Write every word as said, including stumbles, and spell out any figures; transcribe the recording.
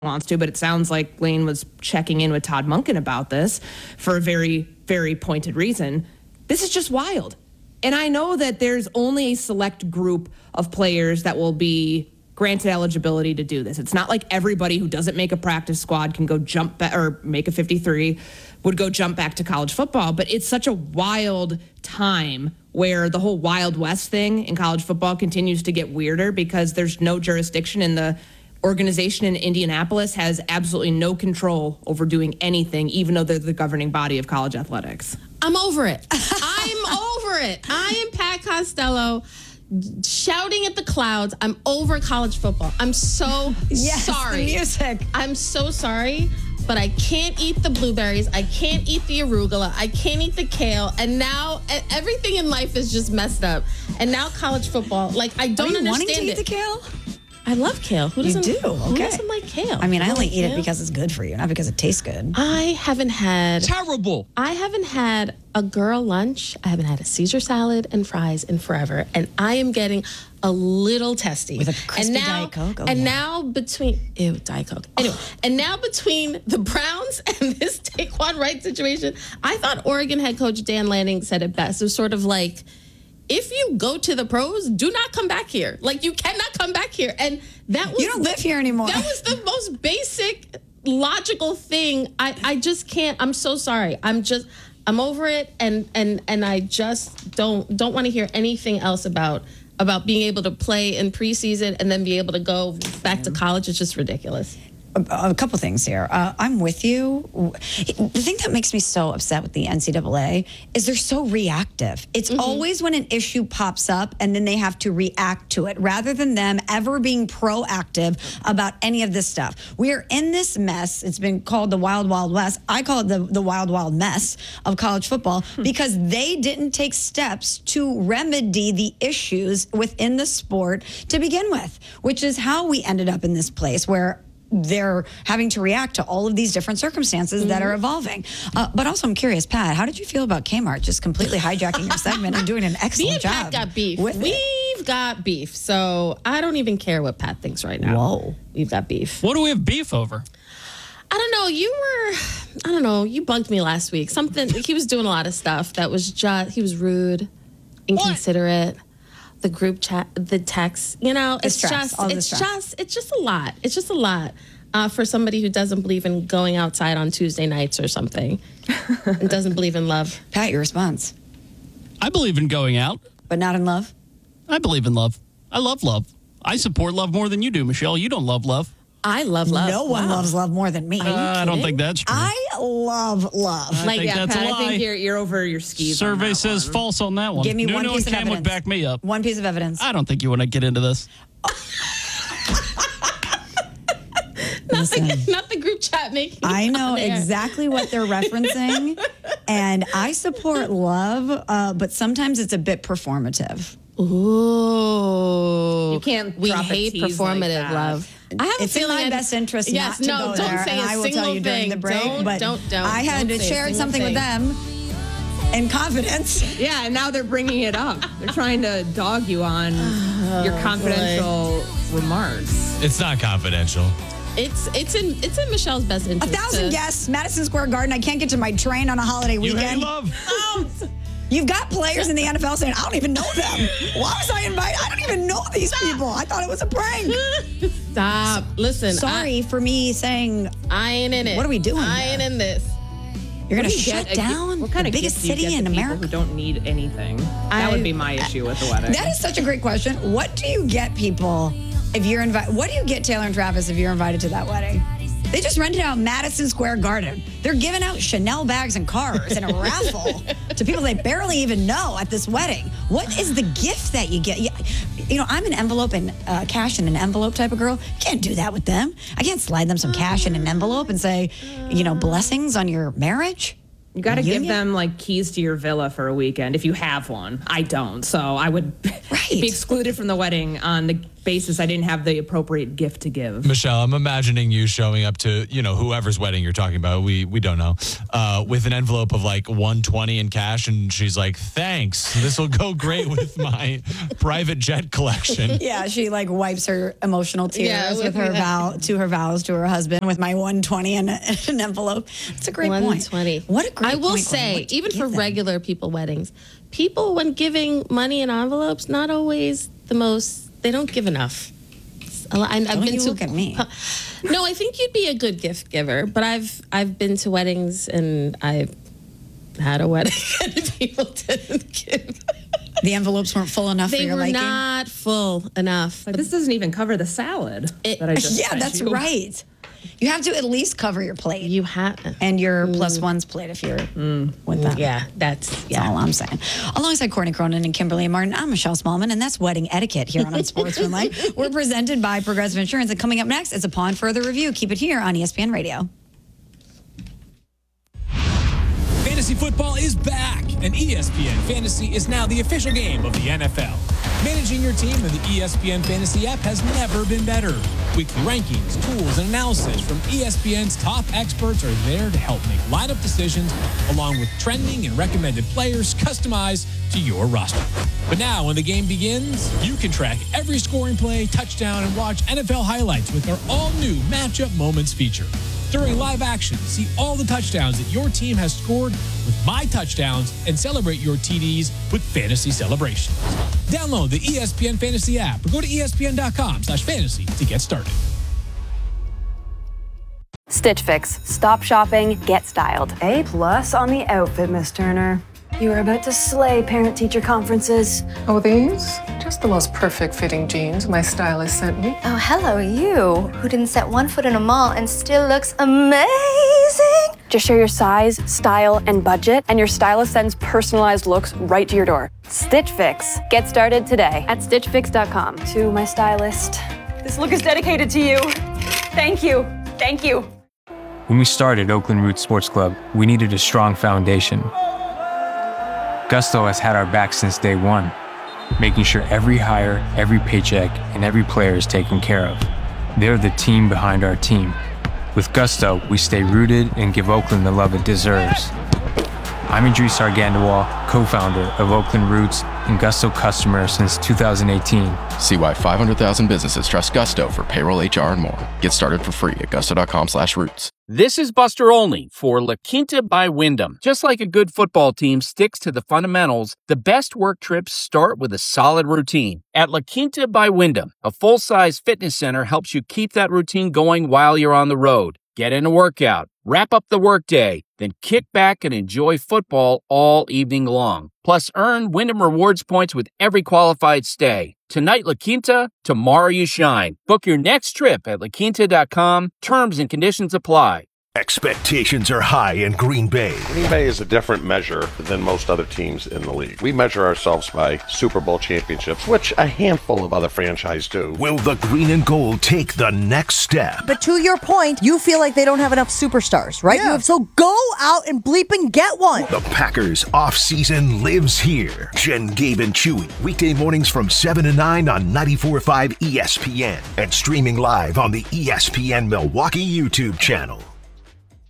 wants to, but it sounds like Lane was checking in with Todd Monken about this for a very, very pointed reason. This is just wild. And I know that there's only a select group of players that will be granted eligibility to do this. It's not like everybody who doesn't make a practice squad can go jump back or make a fifty-three would go jump back to college football. But it's such a wild time where the whole Wild West thing in college football continues to get weirder because there's no jurisdiction, and the organization in Indianapolis has absolutely no control over doing anything, even though they're the governing body of college athletics. I'm over it. I'm over it. I am Pat Costello shouting at the clouds. I'm over college football. I'm so yes, sorry. The music. I'm so sorry, but I can't eat the blueberries. I can't eat the arugula. I can't eat the kale. And now everything in life is just messed up. And now college football, like I don't Are you understand wanting to eat it. the kale? I love kale. Who doesn't? You do? Who Okay. doesn't like kale? I mean, I You only like eat kale? it because it's good for you, not because it tastes good. I haven't had Terrible. I haven't had a girl lunch. I haven't had a Caesar salad and fries in forever, and I am getting a little testy. With a crispy and now, Diet Coke? Oh, and yeah. now between ew Diet Coke. Anyway, and now between the Browns and this Taquan Wright situation, I thought Oregon head coach Dan Lanning said it best. It was sort of like, if you go to the pros, do not come back here. Like, you cannot come back here. And that was You don't the- live here anymore. That was the most basic, logical thing. I, I just can't. I'm so sorry. I'm just, I'm over it. And and and I just don't don't want to hear anything else about about being able to play in preseason and then be able to go back to college. It's just ridiculous. A, a couple things here. Uh, I'm with you. The thing that makes me so upset with the N C double A is they're so reactive. It's mm-hmm. always when an issue pops up and then they have to react to it rather than them ever being proactive about any of this stuff. We are in this mess. It's been called the Wild Wild West. I call it the, the Wild Wild Mess of college football because they didn't take steps to remedy the issues within the sport to begin with, which is how we ended up in this place where they're having to react to all of these different circumstances mm-hmm. that are evolving. Uh, but also, I'm curious, Pat, how did you feel about Kmart just completely hijacking your segment and doing an excellent Me and job? Pat got beef. With We've it? got beef. So I don't even care what Pat thinks right now. Whoa. We've got beef. What do we have beef over? I don't know. You were, I don't know. You bugged me last week. Something, he was doing a lot of stuff that was just, he was rude, inconsiderate. What? The group chat, the text, you know, The it's stress, just, all the it's stress. just, it's just a lot. It's just a lot uh, for somebody who doesn't believe in going outside on Tuesday nights or something and doesn't believe in love. Pat, your response? I believe in going out. But not in love? I believe in love. I love love. I support love more than you do, Michelle. You don't love love. I love love. No one Wow. loves love more than me. Uh, I don't think that's true. I love love. I Like, think yeah, that's Pat, a I lie. think you're you're over your skis. on Survey that says one. false on that one. Give me Nuno one piece and of Cam evidence. would back me up. One piece of evidence. I don't think you want to get into this. Listen. Not the group chat making. I know on air. exactly what they're referencing, and I support love, uh, but sometimes it's a bit performative. Ooh. You can't We drop a hate tease like performative that. love. I have It's a in feeling my I- best interest yes, not to no, go don't there, say and a I will single tell you during thing. the break. Don't, but don't, don't. I had Don't to say a share single something with thing. them in confidence. Yeah, and now they're bringing it up. They're trying to dog you on your confidential remarks. It's not confidential. It's it's in it's in Michelle's best A interest. thousand to- guests, Madison Square Garden. I can't get to my train on a holiday You hate weekend. love. You've got players in the N F L saying, I don't even know them. Why was I invited? I don't even know these people. I thought it was a prank. Stop. Listen. Sorry for me saying, I, I ain't in it. What are we doing I here? ain't in this. you're going What to do you shut get- down What kind the of biggest gifts do you city get in to people America? who don't need anything? That I- would be my issue with the wedding. That is such a great question. What do you get people if you're invited? What do you get Taylor and Travis if you're invited to that wedding? They just rented out Madison Square Garden. They're giving out Chanel bags and cars in a raffle to people they barely even know at this wedding. What is the gift that you get? You, you know, I'm an envelope and uh, cash in an envelope type of girl. Can't do that with them. I can't slide them some cash in an envelope and say, you know, blessings on your marriage. You got to give Union? them like keys to your villa for a weekend if you have one. I don't, so I would Right. be excluded from the wedding on the basis, I didn't have the appropriate gift to give. Michelle, I'm imagining you showing up to, you know, whoever's wedding you're talking about. We we don't know. Uh, with an envelope of like one twenty in cash, and she's like, "Thanks. This will go great with my private jet collection." Yeah, she like wipes her emotional tears Yeah, with with her me. vow to her vows to her husband with my one twenty in a, an envelope. It's a great point. one twenty. What a great I will point, Glenn. say, What do you even give for them? regular people weddings, people when giving money in envelopes, not always the most. They don't give enough. A lot- I- I've Don't been you to. look at me. No, I think you'd be a good gift giver. But I've I've been to weddings and I've had a wedding and people didn't give. The envelopes weren't full enough for They your were liking. not full enough. Like, this doesn't even cover the salad It- that I just Yeah, sent that's you. right. You have to at least cover your plate You have. and your plus ones plate if you're with them. Yeah, that's That's yeah. all I'm saying. Alongside Courtney Cronin and Kimberly Martin, I'm Michelle Smallman, and that's Wedding Etiquette here on Unsportsmanlike. We're presented by Progressive Insurance, and coming up next is Upon Further Review. Keep it here on E S P N Radio. Fantasy football is back, and E S P N Fantasy is now the official game of the N F L. Managing your team in the E S P N Fantasy app has never been better. Weekly rankings, tools, and analysis from E S P N's top experts are there to help make lineup decisions, along with trending and recommended players customized to your roster. But now, when the game begins, you can track every scoring play, touchdown, and watch N F L highlights with our all-new Matchup Moments feature. During live action, see all the touchdowns that your team has scored with My Touchdowns and celebrate your T Ds with Fantasy Celebrations. Download the E S P N Fantasy app or go to E S P N dot com slash fantasy to get started. Stitch Fix. Stop shopping, get styled. A plus on the outfit, Miss Turner. You are about to slay parent-teacher conferences. Oh, these? Just the most perfect fitting jeans my stylist sent me. Oh, hello, you, who didn't set one foot in a mall and still looks amazing. Just share your size, style, and budget, and your stylist sends personalized looks right to your door. Stitch Fix. Get started today at stitch fix dot com. To my stylist, this look is dedicated to you. Thank you. Thank you. When we started Oakland Roots Sports Club, we needed a strong foundation. Gusto has had our back since day one, making sure every hire, every paycheck, and every player is taken care of. They're the team behind our team. With Gusto, we stay rooted and give Oakland the love it deserves. I'm Idris Argandawal, co-founder of Oakland Roots and Gusto customer since two thousand eighteen. See why five hundred thousand businesses trust Gusto for payroll, H R, and more. Get started for free at gusto dot com slash roots. This is Buster Olney for La Quinta by Wyndham. Just like a good football team sticks to the fundamentals, the best work trips start with a solid routine. At La Quinta by Wyndham, a full-size fitness center helps you keep that routine going while you're on the road. Get in a workout, wrap up the workday, then kick back and enjoy football all evening long. Plus, earn Wyndham Rewards points with every qualified stay. Tonight, La Quinta, tomorrow you shine. Book your next trip at la quinta dot com. Terms and conditions apply. Expectations are high in Green Bay. Green Bay is a different measure than most other teams in the league. We measure ourselves by Super Bowl championships, which a handful of other franchises do. Will the green and gold take the next step? But to your point, you feel like they don't have enough superstars, right? Yeah. You have, so go out and bleep and get one. The Packers off-season lives here. Jen, Gabe, and Chewy. Weekday mornings from seven to nine on ninety-four point five E S P N. And streaming live on the E S P N Milwaukee YouTube channel.